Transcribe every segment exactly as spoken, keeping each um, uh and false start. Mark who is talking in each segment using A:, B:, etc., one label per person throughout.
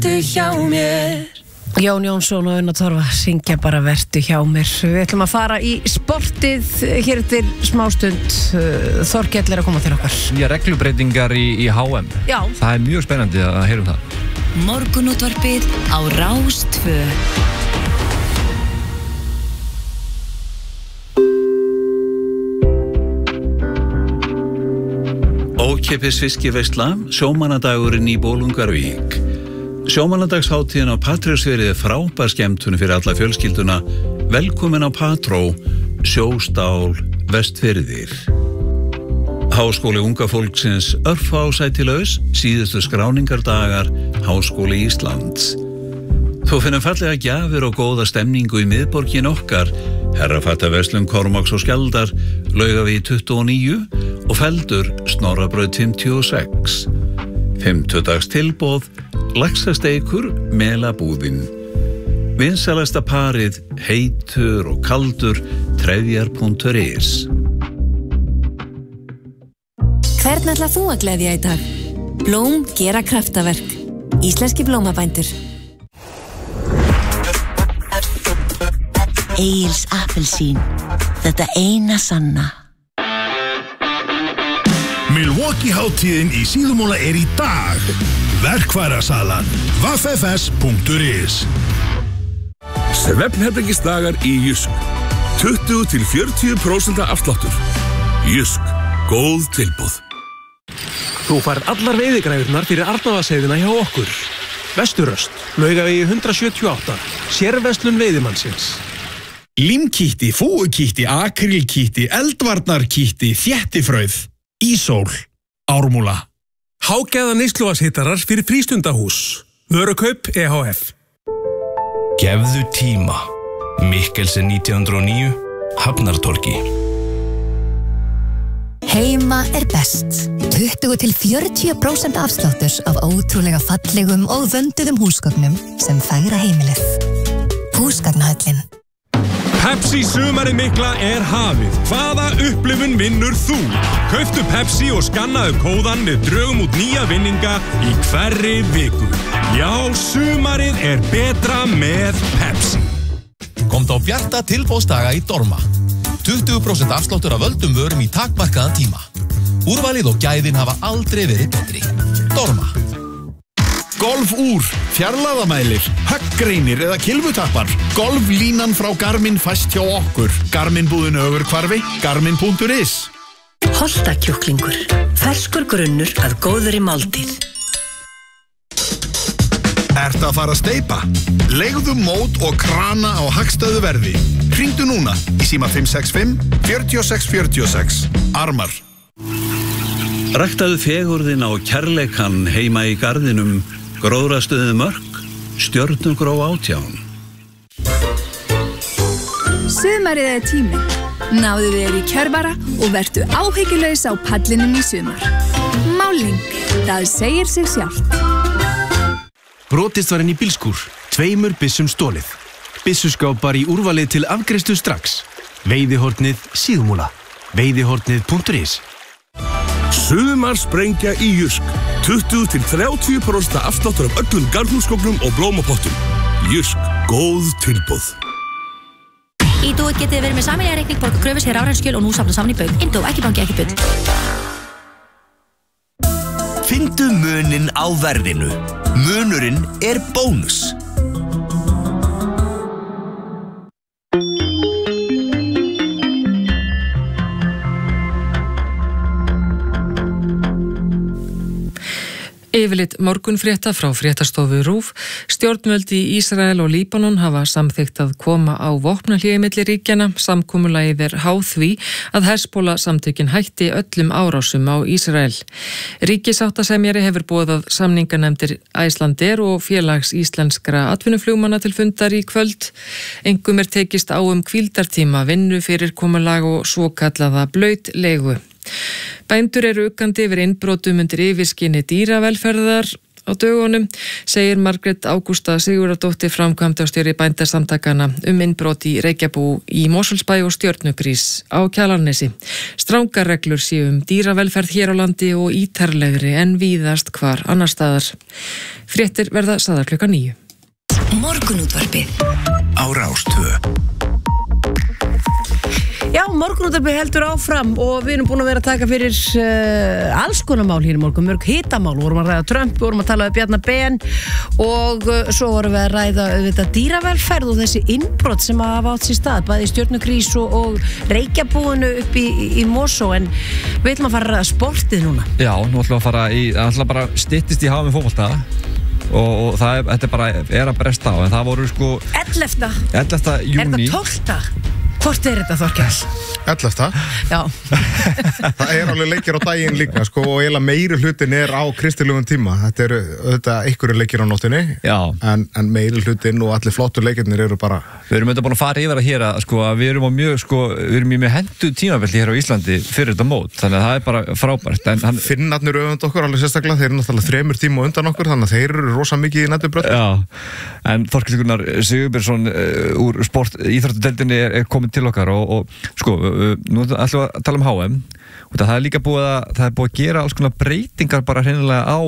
A: vertu hjá mér.
B: Jón Jónsson og Una Torfa syngja bara vertu hjá mér. Við ætlum að fara í sportið hér eftir smástund. Þorkell er að koma til okkar.
C: Nýja reglubreitingar í, í H M.
B: Já.
C: Það er mjög spennandi að heyra um það.
A: Morgunútvarpið á Rás tvö.
D: Ókeypis fiskiveisla, sjómannadagurinn í Bolungarvík. Sjómannadagsháttíðin á Patreksfirði er frábær skemmtun fyrir alla fjölskylduna. Velkomin á Patró, Sjóstál, Vestfirðir. Háskóli unga fólksins örfásætilaus, síðustu skráningardagar, Háskóli Íslands. Þú finnum fallega gjafir og góða stemningu í miðborgin okkar, Herrafattaverslun Kormáks og Skjaldar, Laugavegi tuttugu og níu og Feldur Snorrabraut fimmtíu og sex. Fimmtudags tilboð, laxasteikur, melabúðin. Vinsælasta parið, heitur og kaldur, trefjar punktur is.
E: Hvern ætlar þú að gleðja í dag? Blóm gera kraftaverk. Íslenski blómabændur.
F: Egils appelsín. Þetta eina sanna.
G: Milwaukee hátíðin í Síðumúla er í dag. Verkfærasalan w f s punktur is.
H: Svefnherbergisdagar í Jysk. tuttugu til fjörutíu prósent afsláttur. Jysk. Góð tilboð.
I: Þú færð allar veiðigræðurnar fyrir Arnóðaseiðina hjá okkur. Vesturöst, Laugavegi hundrað sjötíu og átta, sérverslun veiðimannsins.
G: Límkítti, fúukítti, akrílkítti, eldvarnarkítti, þéttifrauð, ísól, ármúla.
I: Hágæða neysluvatnshittarar fyrir frístundahús. Vörukaup E H F.
J: Gefðu tíma. Mikkelsen nítján hundruð og níu, Hafnartorgi.
E: Heima er best. tuttugu til fjörutíu prósent afsláttur af ótrúlega fallegum og vönduðum húsgögnum sem færa heimilið. Húsgagnahöllin.
I: Pepsi sumarið mikla er hafið. Hvaða upplifun vinnur þú? Kauftu Pepsi og skannaðu kóðan með drögum út nýja vinninga í hverri viku. Já, sumarið er betra með Pepsi.
K: Komdu á bjarta tilboðsdaga í Dorma. tuttugu prósent afsláttur af völdum vörum í takmarkaðan tíma. Úrvalið og gæðin hafa aldrei verið betri. Dorma.
G: Golfúr, fjarlægðamælir, höggreinir eða kilvutappar. Golflínan frá Garmin fæst hjá okkur. Garmin búðin Ögurhvarfi, garmin punktur is.
A: Holtakjúklingur. Ferskur grunnur að góðri máltíð.
G: Ertu að fara að steypa? Leigðu mót og krana á hagstæðu verði. Hringdu núna í síma fimm sex fimm, fjörutíu og sex fjörutíu og sex. Armar.
D: Ræktaðu fegurðina og kærleikan heima í garðinum, gróðrastöðu mörk, stjörnugró átján.
L: Sumarið er tíminn. Náðu þér í kjörvara og vertu áhyggjulaus á pallinum í sumar. Máling, það segir sig sjálft.
M: Brotist var inn í bílskúr, tveimur byssum stólið. Byssuskápar í úrvalið til afgreiðslu strax. Veiðihornið Síðumúla. Veiðihornið punktur is.
H: Sumarsprengja í Jysk. tuttugu til þrjátíu prósent afsláttur af öllum garðhúsgögnum og blómapottum. Jysk. Góð tilboð.
N: Í Dúi getið verið með sameiginlega reikning, borga kröfu sér rafræn og nú safna saman í bauk. Indó, ekki banki, ekki bull.
O: Finndu muninn á verðinu. Munurinn er bónus.
P: Yfirlit morgunfrétta frá fréttastofu RÚV. Stjórnvöld í Ísrael og Líbanon hafa samþykkt að koma á vopnahléi milli ríkjanna. Samkomulagið er háð því að Hezbollah samtökin hætti öllum árásum á Ísrael. Ríkissáttasemjari hefur boðað samninganefndir Icelandair og félags íslenskra atvinnuflugmanna til fundar í kvöld. Engum er tekist á um hvíldartíma, vinnu fyrirkomulag og svokallaða blautleigu. Bændur eru uggandi yfir innbrotum undir yfirskinni dýravelferðar á dögunum, segir Margrét Ágústa Sigurðardóttir framkvæmdastjóri bændasamtakana um innbrot í Reykjabú í Mosfellsbæ og Stjörnugrís á Kjalarnesi. Strangar reglur séu um dýravelferð hér á landi og ítarlegri en víðast hvar annar staðar. Fréttir verða sagðar klukkan níu.
A: Morgunútvarpið
O: á Rás tvö.
B: Já, morgunútvarpið heldur áfram og við erum búin að vera að taka fyrir uh, alls konar mál hér í morgun, mörg hitamál. Við vorum að ræða Trump, við vorum að tala um Bjarna Ben og uh, svo vorum við að ræða auðvitað dýravelferð og þessi innbrot sem að hafa átt sér stað, bæði í Stjörnugrís og, og Reykjabúinu upp í, í, í Mosó, en við ætlum að fara að ræða sportið núna.
C: Já, nú ætlum við að fara í, það ætlum bara styttist í hafa með fótbolta og, og það er, þetta er bara, er að bresta á, en það voru sko
B: ellefta
C: ellefta júní.
B: Er þetta tólfta? Hvort er þetta, Þorkell?
Q: ellefta
B: Já.
Q: Það er alveg leikir á daginn líka, sko, og eiginlega meiri hlutin er á kristilegum tíma. Þetta eru, auðvitað, einhverju leikir á nóttinni, en, en meiri hlutin og allir flottu leikirnir eru bara...
C: Við erum auðvitað búin að fara yfir að hér að, sko, að við erum á mjög, sko, við erum í með hendu tímavelli hér á Íslandi fyrir þetta mót, þannig að það er bara frábært. En hann...
Q: Finnarnir öfund okkur alveg sérstaklega, þeir eru náttúrulega þremur tíma undan okkur, þannig að þeir eru rosa mikið í nættu brönd.
C: Já, en Þorkell Gunnar Sigurbjörnsson uh, úr sport íþróttadeildinni er, er komin til okkar og, og sko, uh, nú ætlum við að tala um H M og það er líka búið að, það er búið að gera alls konar breytingar bara hreinlega á,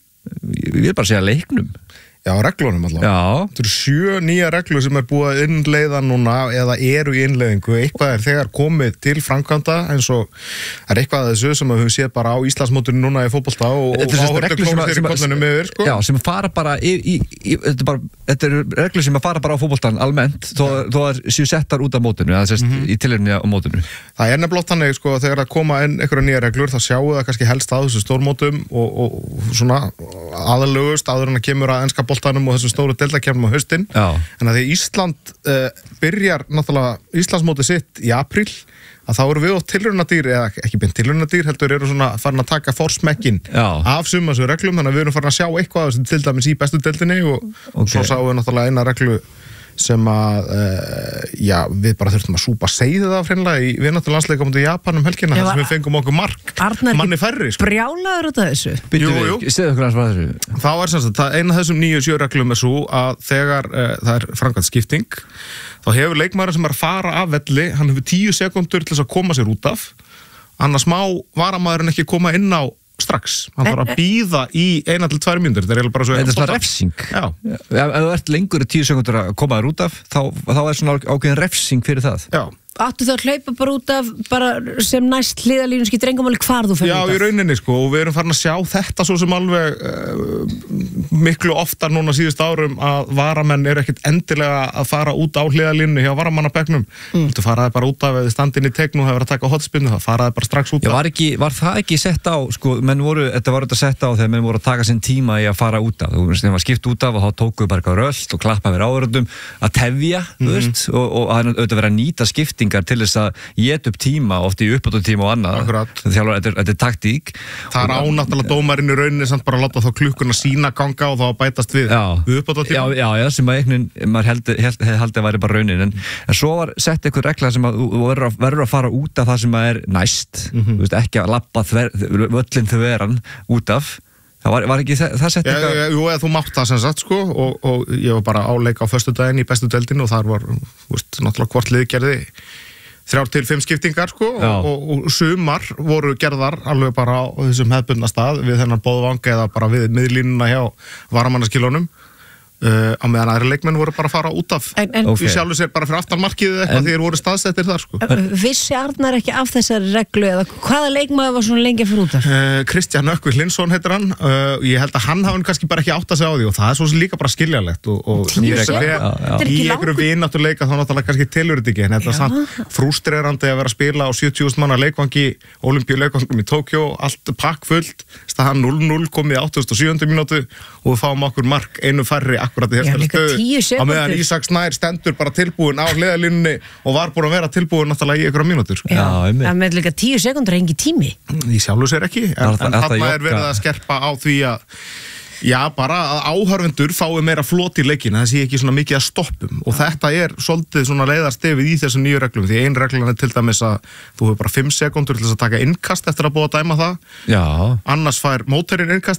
C: ég vil bara segja leiknum.
Q: Já, reglunum allavega.
C: Já.
Q: Þetta eru sjö nýja reglur sem er búið að innleiða núna eða eru í innleiðingu. Eitthvað er þegar komið til framkvæmda eins og er eitthvað að þessu sem við höfum séð bara á Íslandsmótinu núna í fótbolta og áhörðu klóna þeirri kollinum yfir, sko.
C: Já, sem fara bara í, í, í þetta, er bara, þetta eru reglur sem fara bara á fótboltan almennt, þó, þó að séu settar út af mótinu, eða sérst mm-hmm. í tilefni á mótinu.
Q: Það er nefnilega þannig, sko, þegar að koma inn einhverja nýja reglur, þá sjáu það kannski helst á þessu stórmótum og, og svona aðalögust áður en að kemur að enska boltanum og þessum stóru deildakefnum á haustin.
C: Já.
Q: En að því Ísland uh, byrjar náttúrulega Íslandsmótið sitt í apríl, að þá eru við á tilraunadýr, eða ekki beint tilraunadýr, heldur eru svona farin að taka forsmekkin af suma þessu reglum, þannig að við erum farin að sjá eitthvað af þessu til dæmis í bestu deildinni og, okay. og svo sáum við náttúrulega eina reglu sem að, uh, já, við bara þurftum að súpa seiðið af hreinlega í vináttulandsleika mútið Japan um helgina, þar sem við fengum okkur mark manni færri, sko.
B: Brjálaður út af þessu?
Q: Jú, jú.
C: Segðu okkur aðeins frá þessu.
Q: Þá er sem sagt, eina af þessum níu sjö reglum er svo að þegar uh, það er framkvæmt skipting, þá hefur leikmaður sem er að fara af velli, hann hefur tíu sekundur til þess að koma sér út af, annars má varamaðurinn ekki koma inn á strax, hann þarf að bíða í eina til tvær mínútur, þetta er bara svo
C: þetta er svona refsing.
Q: Já.
C: Ef, ef þú ert lengur í tíu sekundur að koma þér út af, þá, þá er svona ákveðin refsing fyrir það.
Q: Já.
B: Áttu þú að hlaupa bara út af bara sem næst hliðalínu, skiptir engan máli hvar þú fer út af?
Q: Já, í rauninni, sko, og við erum farin að sjá þetta svo sem alveg uh, miklu oftar núna síðust árum að varamenn eru ekkert endilega að fara út á hliðalínu hjá varamannabekknum. Mm. Þú faraði bara út af eða standin í tegn og hefur að taka hotspinnu, það faraði bara strax út af.
C: Já, var, ekki, var það ekki sett á, sko, menn voru, þetta var þetta sett á þegar menn voru að taka sinn tíma í að fara út af. Þú veist, þegar maður skipt út af og þá tókuðu bara eitthvað rölt og klappa við áhorfendum að tefja, mm-hmm. þú veist, og, og að auðvitað vera að nýta skiptingar til þess að geta upp tíma, oft í uppbótum tíma og annað.
Q: Akkurat.
C: Þjálfur, þetta er, þetta er taktík.
Q: Það er ánáttúrulega dómarinn í rauninni samt bara að láta þá klukkuna sína ganga og þá bætast við uppbótum tíma.
C: Já, já, já, sem að einhvern, maður held, held, held að væri bara raunin, en, en svo var sett einhver regla sem að þú verður að, verður að fara út af það sem að er næst, mm-hmm. þú veist, ekki að labba völlin þveran út af. Það var, var ekki það, það sett
Q: eitthvað? Já, jú, eða þú mátt það sem sagt, sko, og, og ég var bara áleika á föstudaginn í bestu deildinu og þar var, þú veist, náttúrulega hvort lið gerði þrjár til fimm skiptingar, sko, og, og, og sumar voru gerðar alveg bara á þessum hefðbundna stað við þennan boðvang eða bara við miðlínuna hjá varamannaskilunum. Uh, á meðan aðri leikmenn voru bara að fara út af
B: en, en,
Q: í sjálfu sér bara fyrir aftan markið eða eitthvað því þeir voru staðsettir þar, sko.
B: Vissi Arnar ekki af þessari reglu eða hvaða leikmaður var svona lengi fyrir út af?
Q: Uh, Kristján Nökkvi Hlinsson heitir hann, uh, ég held að hann hafi kannski bara ekki átt að segja á því og það er svo sem líka bara skiljanlegt og, og sem ég sem er í einhverju vináttuleika þá náttúrulega kannski tilur þetta ekki en þetta er samt frústrerandi að vera að spila á sjötíu þúsund manna leikvangi, Ólympíuleikvangum í Tókjó, allt pakkfullt, staðan núll núll komið í áttugasta og sjöundu mínútu og við fáum okkur mark einu færri akkurat í þessari stöðu á meðan Ísak Snær stendur bara tilbúin á hliðalínunni og var búin að vera tilbúin náttúrulega í einhverja mínútur, sko.
B: Já, það með líka tíu sekundur er engi tími.
Q: Í sjálfu sér ekki, en, en þarna er verið að skerpa á því að já, bara að áhorfendur fái meira flot í leikina, það sé ekki svona mikið að stoppum og þetta er svolítið svona leiðarstefið í þessum nýju reglum, því ein reglan er til dæmis að þú hefur bara fimm sekundur til þess að taka innkast eftir að búa að dæma það.
C: Já.
Q: Annars fær mótorinn innkastið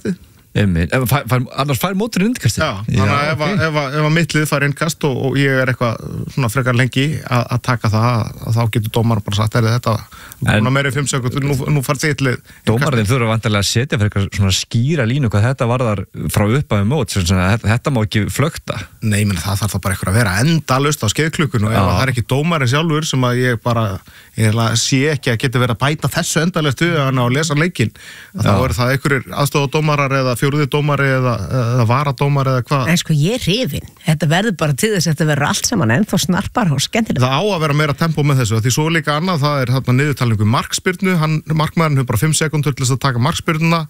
C: Einmitt. Ef, fær, fær, annars fær móturinn innkastið.
Q: Já, þannig að ef, ef, ef, ef mitt lið fær innkast og, og ég er eitthvað svona frekar lengi að, að taka það, að þá getur dómar bara sagt, er þetta búin að meira í fimm sekúndur, nú, nú fær þitt lið.
C: Dómarinn þurfa vantarlega að setja fyrir eitthvað svona skýra línu hvað þetta varðar frá upphafi mót, svona, þetta, þetta má ekki flökta.
Q: Nei, menn það þarf þá bara eitthvað að vera endalaust á skeiðklukkun og ef það er ekki dómarinn sjálfur sem að ég bara, ég sé ekki að geta verið að bæta þessu endalaust við að ná að lesa leikinn, þá er það einhverjir aðstofadómarar eða fjórði dómari eða, eða varadómari eða hvað.
B: En sko ég er hrifin. Þetta verður bara til þess að þetta verður allt saman ennþá snarpar og skemmtilega.
Q: Það á að vera meira tempo með þessu. Því svo líka annað, það er þarna niðurtalningu markspyrnu. Hann, markmaðurinn hefur bara fimm sekúndur til þess að taka markspyrnuna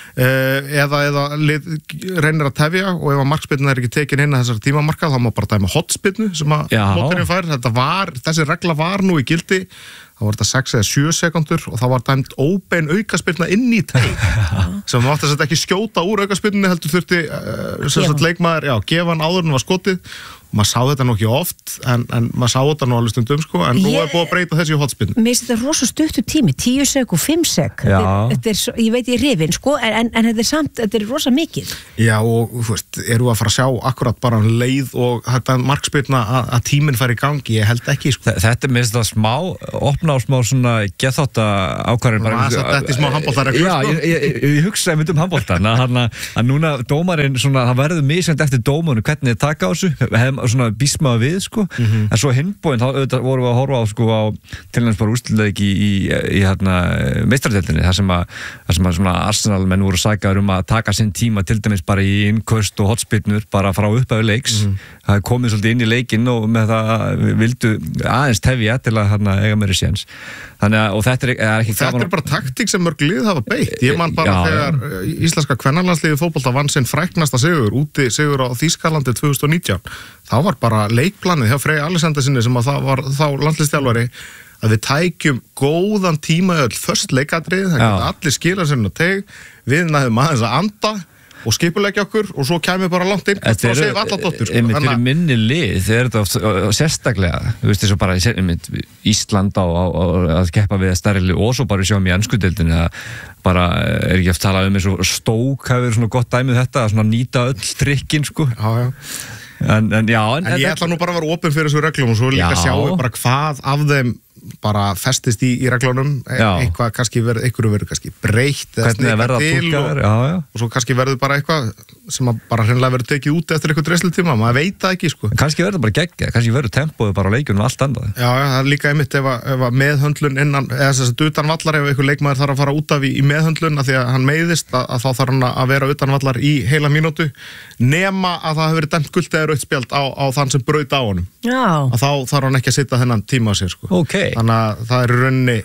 Q: eða, eða lið, reynir að tefja og ef að markspyrnuna er ekki tekin inn að þessar tímamarka þá má bara dæma hotspyrnu sem að móturinn fær. Þetta var, þessi regla var nú í gildi. Það var þetta sex eða sjö sekundur og það var dæmt óbein aukaspyrna inn í teig sem mátti þess að ekki skjóta úr aukaspyrnunni heldur þurfti uh, sem sagt leikmaður, já, gefa hann áður en var skotið og maður sá þetta nú ekki oft en, en maður sá þetta nú alveg stundum sko en nú er búið að breyta þessi í hotspyrnu.
B: Mér finnst þetta rosa stuttur tími, tíu sek og fimm sek þetta er, svo, ég veit ég er hrifin sko en, en, en þetta er samt, þetta er rosa mikið.
Q: Já og þú veist, eru að fara að sjá akkurat bara leið og þetta markspyrna að tíminn fær í gangi, ég held ekki sko.
C: Þetta er minnst það smá, opna á smá svona geðþátta ákvarðin bara.
Q: Þetta er smá handboltareglu.
C: Já, ég, ég, ég, ég hugsaði mynd um handboltan að, að núna dómarinn svona, það verður misjandi eftir dómarinn hvernig þið taka á þessu, hefum svona bísmaða við sko, mm-hmm. en svo hinbóinn þá auðvitað vorum við að horfa á sko á til næst bara úrslitaleik í, í, í hérna meistaradeildinni, þar sem að, þar sem að svona Arsenal menn voru sækaður um að taka sinn tíma til dæmis bara í innköst og hotspyrnur bara frá upphafi leiks, mm-hmm. það er komið svolítið inn í leikinn og með það vildu aðeins tefja til að hérna eiga meiri séns. Þannig að, og þetta er, er ekki
Q: Þetta er bara taktík sem mörg lið hafa beitt. Ég man bara já, þegar ja. Íslenska kvennalandsliðið fótbolta vann sinn fræknasta sigur, úti sigur á Þýskalandi tvö þúsund og nítján. Þá var bara leikplanið hjá Frey Alexandersinni sem að það var þá landsliðsþjálfari að við tækjum góðan tíma öll först leikadrið, það geta allir skila sér inn á teig, við næðum aðeins að anda og skipuleggja okkur og svo kemur bara langt inn og þá segir við allar dóttur.
C: Þetta er fyrir minni lið, þeir eru þetta sérstaklega, þú veist þess að bara í Ísland á, á, á að keppa við stærri lið og svo bara sjáum í enskudeildinni að bara er ekki eftir að tala um eins og Stók hafi verið svona gott dæmið þetta að svona nýta öll trikkin sko.
Q: Já, já.
C: En, en, já, en,
Q: en ég ætla nú bara að vera opinn fyrir þessu reglum og svo líka já. Sjáum bara hvað af þeim bara festist í, í reglunum eitthvað kannski verður, einhverju verður kannski breytt eða snikað til og, já, já. Og svo kannski verður bara eitthvað sem bara hreinlega verður tekið út eftir eitthvað dreslutíma, maður veit það ekki sko.
C: Kannski verður bara geggja, kannski verður tempóið bara á leikjunum allt annað.
Q: Já, já, það er líka einmitt ef að, ef að meðhöndlun innan, eða þess að utan vallar ef einhver leikmaður þarf að fara út af í, í meðhöndlun að því að hann meiðist að, að þá þarf hann að vera utan vallar í heila mínútu nema að það hefur verið dæmt gult eða rautt spjald á, á þann sem braut á honum.
B: Já.
Q: Að þá þarf hann ekki að sitja þennan tíma á sér sko.
C: Okay.
Q: Þannig að það er raunni.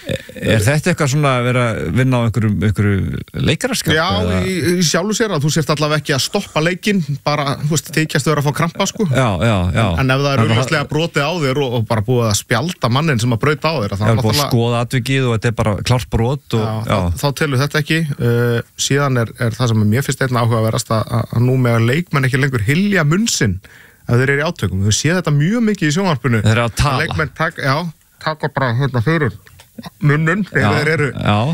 C: Er þetta eitthvað svona að vera að vinna á einhverju, einhverju leikaraskap?
Q: Já, í, í sjálfu sér að þú sért allavega ekki að stoppa leikinn, bara, þú veist, þykjast vera að fá krampa, sko.
C: Já, já, já.
Q: En, en ef það er auðvitað brotið á þér og, og bara búið að spjalda mannin sem að brauta á þér,
C: það er búið að skoða atvikið og þetta er bara klárt brot og,
Q: já, já. Þá, þá telur þetta ekki. Uh, síðan er, er það sem er mér fyrst einna áhugaverðast að, að nú með að leikmenn ekki lengur hylja munn sinn ef þeir eru í átökum. Þú séð þetta mjög mikið í sjónvarpinu.
C: Þeir eru að tala.
Q: Leikmenn tak, já, taka bara hérna fyrir munnun þegar þeir eru,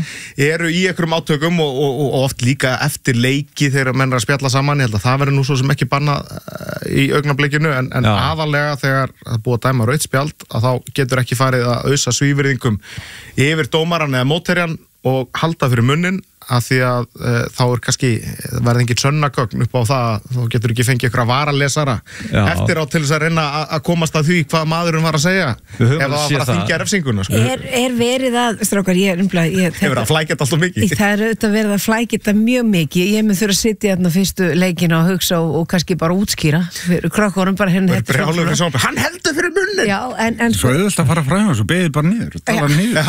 Q: eru í einhverjum átökum og, og, og oft líka eftir leiki þegar menn er að spjalla saman. Ég held að það verður nú svo sem ekki bannað í augnablikinu en, en aðalega þegar það er búið að dæma rautt spjald að þá getur ekki farið að ausa svívirðingum yfir dómaran eða mótherjan og halda fyrir munnin að því að e, þá er kannski verði engin sönnagögn upp á það þá getur ekki fengið ykkur að varalesara eftir á til þess að reyna að komast að því hvað maðurinn var að segja ef það var bara að þingja refsinguna sko.
B: er, er verið að, strákar, ég er umblað
Q: hefur að flækja alltaf mikið
B: það er auðvitað verið að flækja þetta mjög mikið ég mun þurfa að sitja þarna fyrstu leikina og hugsa og, og kannski bara útskýra krakkorum bara hérna
Q: hann heldur fyrir munnin
B: já, en, en,
R: svo auðvitað að fara frá hans og beðið bara niður, tala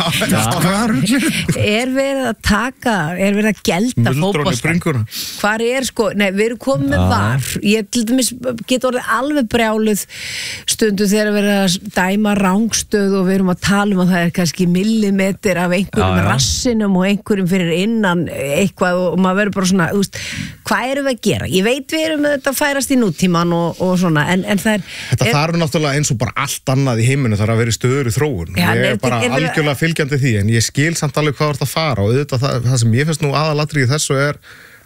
R: niður.
B: Er verið að taka er verið að gelda fótbolta hvar er sko, nei við erum komið með var ég til dæmis get orðið alveg brjáluð stundu þegar við erum að dæma rangstöð og við erum að tala um að það er kannski millimeter af einhverjum já, já. Rassinum og einhverjum fyrir innan eitthvað og maður verður bara svona úst, hvað erum við að gera? Ég veit við erum með þetta að færast í nútíman og, og svona en, en það er
Q: þetta er, þarf náttúrulega eins og bara allt annað í heiminu þarf að vera stöður í þróun já, ég er bara er, algjörlega er, fylgjandi því en ég skil samt alveg hvað það er að fara og auðvitað það, það sem ég finnst nú aðalatrið í þessu er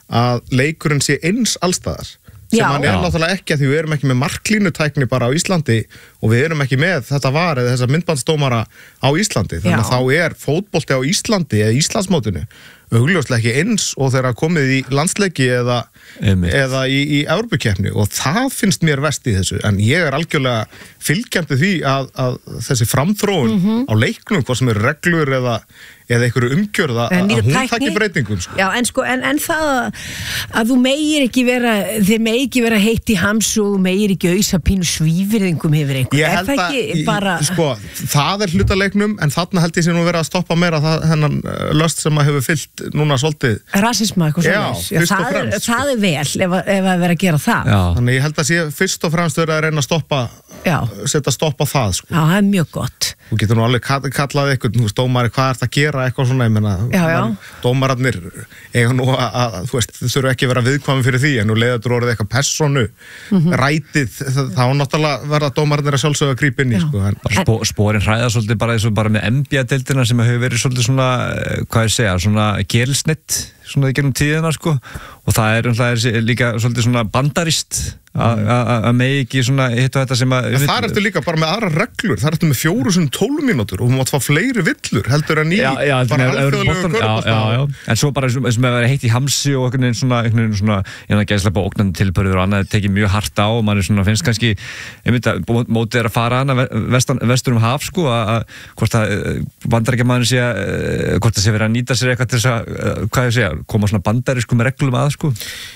Q: að leikurinn sé eins allstaðar sem hann er náttúrulega ekki að því við erum ekki með marklínutækni bara á Íslandi og við erum ekki með þetta var eða þessa myndbandsdómara á Íslandi þannig að þá er fótbolti á Íslandi eða Íslandsmótinu augljóslega ekki eins og þeirra komið í landsleiki eða, eða í, í Evrópukeppni og það finnst mér verst í þessu en ég er algjörlega fylgjandi því að, að þessi framþróun mm-hmm. á leiknum, hvað sem eru reglur eða eða einhverju umgjörða að hún taki breytingum sko.
B: Já, en sko, en, en það að þú meir ekki vera þið meir ekki vera heitt í hams og þú meir ekki ausa pínu svívirðingum yfir einhver
Q: ég held að, að bara... sko, það er hlutaleiknum en þarna held ég sem nú vera að stoppa meira það, hennan löst sem að hefur fyllt núna svolítið
B: rasisma eitthvað svona það, fremst, sko. Það er vel ef, ef að vera að gera það
Q: Já. Þannig ég held að sé fyrst og fremst vera að reyna að stoppa Já. Setja stopp á það sko.
B: Já, það er mjög gott
Q: Þú getur nú alveg kallað eitthvað, þú veist, dómari, hvað ert að gera eitthvað svona, ég menna,
B: já, já.
Q: Dómararnir eiga nú að, að, þú veist, þau þurfu ekki að vera viðkvæmi fyrir því, en nú leiður orðið eitthvað persónu, mm-hmm. rætið, þá náttúrulega verða dómararnir að sjálfsögða að grípa inn í, sko. En,
C: Spó, spórin hræða svolítið bara, bara með N B A-deildina sem hefur verið svolítið svona, hvað ég segja, svona gelsnitt, svona í gegnum tíðina, sko, og það er, það er líka svolítið svona bandarist að megi ekki svona hitt og þetta sem að
Q: en það ertu líka bara með aðra reglur það ertu með fjóru sem tólf mínútur og þú mátt fá fleiri villur heldur en í
C: já, já,
Q: bara
C: alþjóðlegu körfubolta en svo bara eins og með að vera heitt í hamsi og einhvern veginn svona, einhvern veginn svona ég veit ekki að ógnandi tilbörður og annað tekið mjög hart á og mann er svona finnst kannski einmitt að mótið er að fara hana vestan, vestur um haf sko að hvort að bandaríkjamaðurinn sé að hvort það sé verið að nýta sér eitthvað til þess að hvað ég segja koma svona bandarískum reglum að sko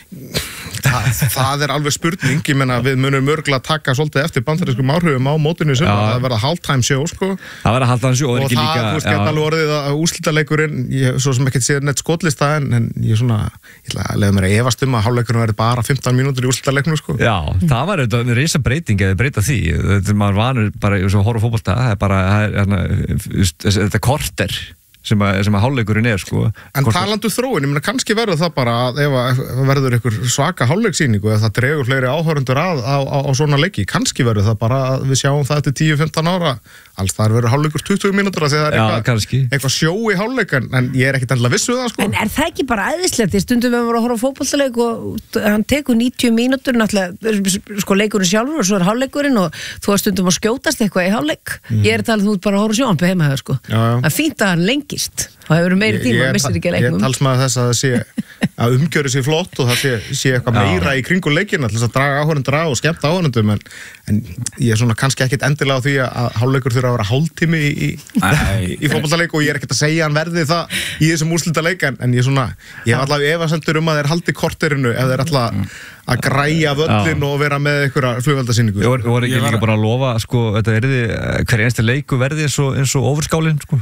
Q: það, það er alveg spurning, ég menna við munum örgulega að taka svolítið eftir bandarískum áhrifum á mótinu sem að það verða halftime show sko
C: það verða halftime show og,
Q: og það, líka, þú veist, geta alveg orðið að úrslitaleikurinn ég svo sem ekki séð neitt skotlista en, en ég svona, ég ætla að leiða mér að efast um að hálfleikurinn verði bara fimmtán mínútur í úrslitaleiknum sko
C: Já, það var auðvitað reysa breyting eða breyta því, þetta maður vanur bara í svo horf og fótbolta, það er bara það er, þetta korter sem að, sem að hálfleikurinn er sko
Q: En talandu þróun, ég meina kannski verður það bara að ef að verður einhver svaka hálfleiksýningu eða það dregur fleiri áhörundur að á, á, á svona leiki, kannski verður það bara að við sjáum það eftir tíu til fimmtán ára alls það verður hálfleikur tuttugu mínútur að það er eitthvað, eitthvað sjó í hálfleikan en ég er ekkit endilega viss við það sko
B: En er það ekki bara æðislegt, í stundum við vorum að horfa á fótboltaleik og hann tekur níutíu mínútur náttúrulega, sko leikurinn sjálfur og svo er hálfleikurinn og þú að stundum að skjótast eitthvað í hálfleik mm. Ég er talað þú út bara að horfa sjónvarp heima hjá sko Það er fínt að hann lengist og hefur meiri tíma, missir ekki að leiknum.
Q: Ég talsmaður þess að það sé að umgjörðu sé flott og það sé, sé eitthvað meira í kringu leikina til þess að draga áhörundur á og skemmta áhörundum en, en ég er svona kannski ekkit endilega á því að hálfleikur þurfa að vera hálftími í, í, í fótboltaleik og ég er ekkit að segja hann verði það í þessum úrslitaleik en, en ég er svona, ég hef allavega efasemtur um að þeir haldi korterinu ef þeir alltaf að græja völlin og vera með einhverja flugveldasýningu.
C: Ég voru ekki líka bara að lofa sko, þetta verði, hver einstu leiku verði eins og, eins og ofurskálinn sko.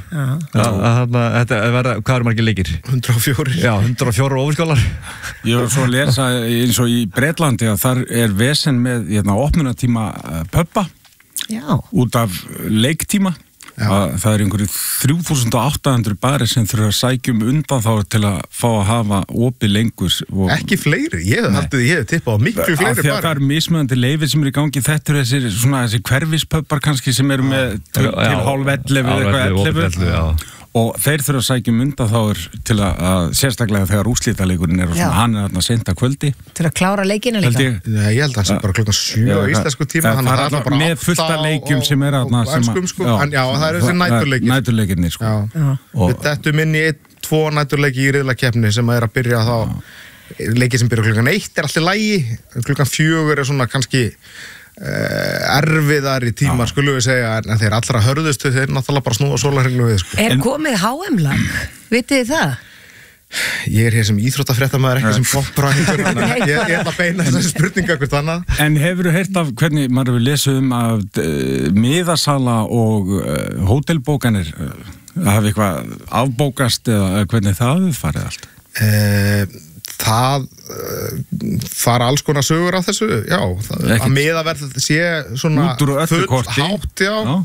C: Þetta verða, hvað eru margir leikir?
Q: hundrað og fjögur.
C: Já, hundrað og fjögur ofurskálar.
R: Ég var svo að lesa eins og í Bretlandi að þar er vesen með hérna, opnunatíma pubba út af leiktíma. Að það er einhverju þrjú þúsund átta hundruð barir sem þurfa að sækjum undan þá til að fá að hafa opið lengur og
Q: ekki fleiri, ég hef haldið ég hef tippað á miklu fleiri barir
R: það er mismunandi leyfi sem er í gangi þetta eru þessir, svona, þessir hverfispöppar kannski sem eru með til hálf ellefu eða eitthvað ellefu og þeir þurfa að sækjum undan þá er til að, að sérstaklega þegar úrslitaleikurinn er og svona, hann er þarna sent að kvöldi
B: til að klára leikina líka
Q: ég, Nei, ég held að það sé bara klokkan sjö á íslensku tíma
R: það er alltaf með fullta leikjum sem er þarna
Q: sko, en já, það er þessi næturleikir
R: næturleikirni sko
Q: við dettum inn í einn, tvo næturleiki í riðlakeppni sem er að byrja þá leiki sem byrja klokkan eitt er alltaf lægi klokkan fjögur er svona kannski Uh, erfiðar í tíma, skulum við segja en þeir allra hörðustu, þeir náttúrulega bara snúa sólarhringlu við sko.
B: Er komið H M-lag? Vitið þið það?
Q: Ég er hér sem íþróttafréttamaður, ekki sem popræðingur ég, ég ætla að beina þessi spurninga hvert annað.
R: En hefur þú heyrt af hvernig maður hefur lesið um að uh, miðasala og uh, hótelbókanir uh, hafi eitthvað afbókast eða hvernig það hefur farið allt?
Q: Uh, það uh, fara alls konar sögur af þessu, já, það, að miðaverð sé svona full hátt, já, já.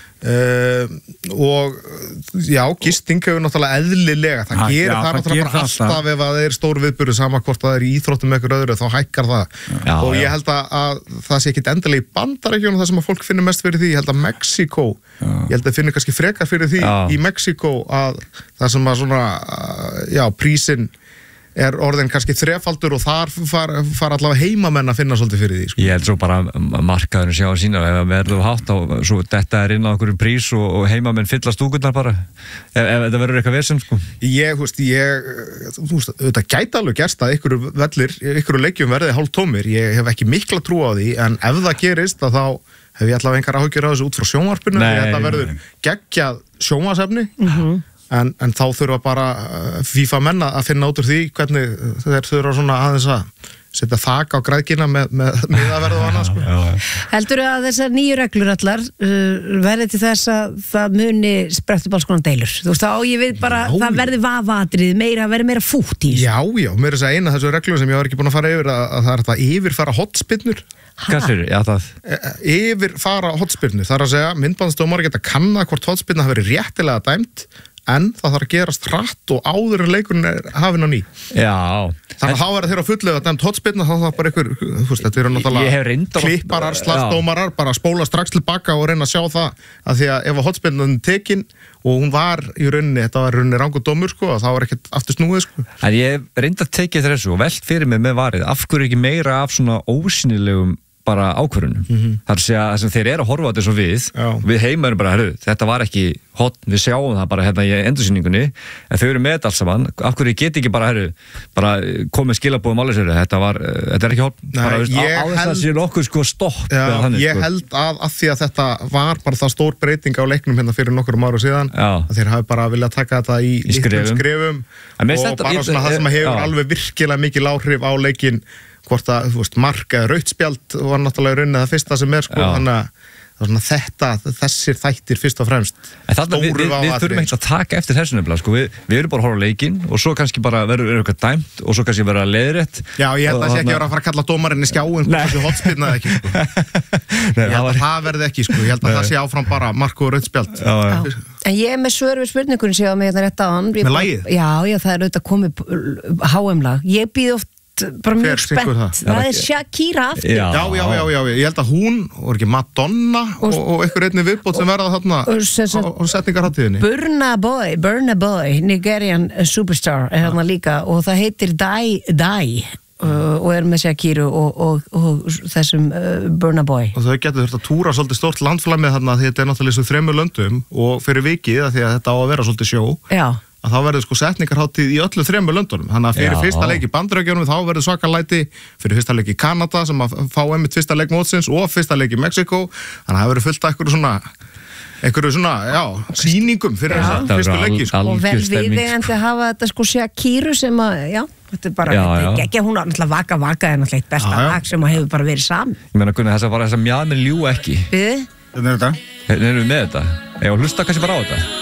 Q: Uh, og já, gisting hefur náttúrulega eðlilega, það já, gerir já, það náttúrulega bara alltaf það. Ef að það er stór viðburður sama hvort það er í íþróttum með ykkur öðru, þá hækkar það já, og ég held að, að það sé ekkit endilega í Bandaríkjunum það sem að fólk finnir mest fyrir því, ég held að Mexíkó ég held að finnir kannski frekar fyrir því já. Í Mexíkó að það sem að svona, já, prísinn er orðin kannski þrefaldur og þar fara far allavega heimamenn að finna svolítið fyrir því sko.
C: Ég held svo bara markaðurinn sjá að sína ef það verður hátt á svo þetta er inn á einhverjum prís og, og heimamenn fylla stúkurnar bara ef, ef þetta verður eitthvað vesum sko.
Q: Ég, þú veist, ég þú veist, þetta gæti alveg gerst að ykkur vellir, ykkur leikjum verði hálf tómir, ég hef ekki mikla trú á því en ef það gerist að þá hef ég allavega engar áhyggjur á þessu út frá sjónvarpinu því þetta verður geggjað sjónvarpsefni mm-hmm. En, en þá þurfa bara FIFA menn að finna út úr því hvernig þeir þurfa svona aðeins að setja þak á græðkina með, með, með að verða og annað sko.
B: Heldur að þessar nýju reglur allar uh, verði til þess að það muni sprett upp alls konar deilur? Þú veist þá ég veit bara já, það verði vafatrið meira, verði meira fútt í þessu.
Q: Já, já, mér er þess að eina þessu reglur sem ég var ekki búin að fara yfir að, að það er þetta yfirfara hotspinnur.
C: Hvað fyrir? Já, það.
Q: Yfirfara hotspinnur, það er að segja myndbandsdómar geta kannað hvort hotspinna hafi verið réttilega dæmt en það þarf að gerast hratt og áður en leikurinn er hafinn á ný.
C: Já.
Q: Þannig að þá verður þeirra fullega dæmt hotspinna, þá þarf bara ykkur, þú veist, þetta eru náttúrulega klipparar, slagsdómarar, bara spóla strax tilbaka og reyna að sjá það að því að ef að hotspinnan tekin og hún var í rauninni, þetta var í rauninni rangur dómur sko, þá var ekkert aftur snúið sko.
C: En ég reyndi að tekið þessu og velt fyrir mig með varið, af hverju ekki meira af svona ósýnilegum bara ákvörunum. Mm-hmm. Það er að sem þeir eru að horfa á þetta svo við, já. Við heima erum bara, herru, þetta var ekki hot, við sjáum það bara hérna í endursýningunni, en þau eru með þetta alls saman, af hverju get ekki bara, herru, bara komið skilabóðum alveg sér, þetta var, þetta er ekki hot,
Q: Nei,
C: bara, veist, á, á þess að sé nokkuð sko stopp.
Q: Já,
C: þannig,
Q: ég
C: sko.
Q: held að, að því að þetta var bara það stór breyting á leiknum hérna fyrir nokkur ára síðan, já. Að þeir hafi bara viljað taka þetta í, í skrefum, skrefum og þetta, bara svona það sem hefur já. Alveg virkilega mikil áhrif á leikinn hvort að, þú veist, mark eða rautt spjald var náttúrulega í rauninni það fyrsta sem er sko, þannig að þetta, þessir þættir fyrst og fremst
C: stóru við, við, við þurfum ekki að taka eftir þessu nefnilega sko. við, við erum bara að horfa á leikinn og svo kannski bara verður eitthvað dæmt og svo kannski verður að leiðrétt.
Q: Já, ég held að það sé ekki að vera að fara að kalla dómarinn í skjáin hvort þessi hotspinna eða ekki sko. Nei, ég held að var... það verði ekki sko. Ég held að Nei. Það sé áfram bara mark og rautt spjald.
B: Já, já. En ég er með svör við spurningunni sem ég á mig hérna rétt á hann.
Q: Með lagið?
B: Já, já, það er auðvitað komið H M-lag. Ég býð oft bara mjög spennt, það, það er Shakira aftur.
Q: Já, já, já, já, já, ég held að hún og ekki Madonna og, og einhver einni viðbót sem verða þarna á setningarhattíðinni.
B: Burna Boy, Burna Boy, Nigerian superstar er þarna líka og það heitir Dai Dai uh, og er með Shakira og, og, og þessum uh, Burna Boy.
Q: Og þau getur þurft að túra svolítið stórt landflæmið þarna því þetta er náttúrulega svo þremur löndum og fyrir vikið því að þetta á að vera svolítið sjó.
B: Já.
Q: Að þá verður sko setningarhátíð í öllu þremur löndunum. Þannig að fyrir Já. Fyrsta leik í Bandaríkjunum þá verður svakalæti, fyrir fyrsta leik í Kanada sem að fá einmitt fyrsta leik mótsins og fyrsta leik í Mexiko. Þannig að það verður fullt af einhverju svona, einhverju svona, já, sýningum fyrir þessa fyrstu leiki. Sko.
B: Og vel viðeigandi að hafa þetta sko Shakira sem að, já, þetta er bara, þetta er ekki, hún er náttúrulega Vaka Vaka er náttúrulega eitt besta lag sem að hefur bara verið saman.
C: Ég meina, Gunnar, þess að bara þess að mjaðminn ljú ekki.
B: Við?
Q: Hvernig er þetta?
C: Hvernig erum við með þetta? Ég á hlusta kannski bara á þetta.